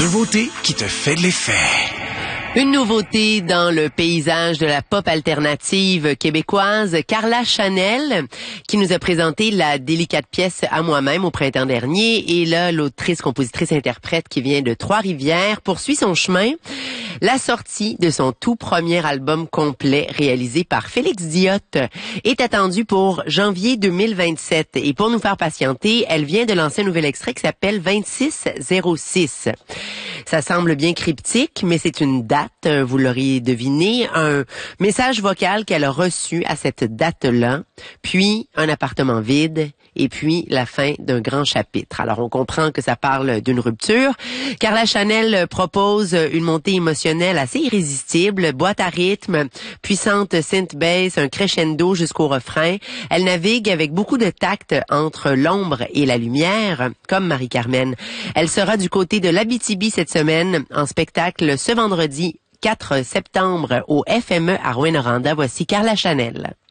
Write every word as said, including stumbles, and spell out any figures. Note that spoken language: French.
nouveauté qui te fait de l'effet. Une nouveauté dans le paysage de la pop alternative québécoise, Carla Chanel, qui nous a présenté la délicate pièce À moi-même au printemps dernier. Et là, l'autrice, compositrice, interprète qui vient de Trois-Rivières poursuit son chemin. La sortie de son tout premier album complet réalisé par Félix Diotte est attendue pour janvier deux mille vingt-sept. Et pour nous faire patienter, elle vient de lancer un nouvel extrait qui s'appelle vingt-six zéro six. Ça semble bien cryptique, mais c'est une date, vous l'auriez deviné, un message vocal qu'elle a reçu à cette date-là, puis un appartement vide, et puis la fin d'un grand chapitre. Alors on comprend que ça parle d'une rupture. Carla Chanel propose une montée émotionnelle assez irrésistible, boîte à rythme, puissante synth bass, un crescendo jusqu'au refrain. Elle navigue avec beaucoup de tact entre l'ombre et la lumière, comme Marie-Carmen. Elle sera du côté de l'Abitibi cette semaine en spectacle ce vendredi quatre septembre au F M E à Rouyn-Noranda. Voici Carla Chanel.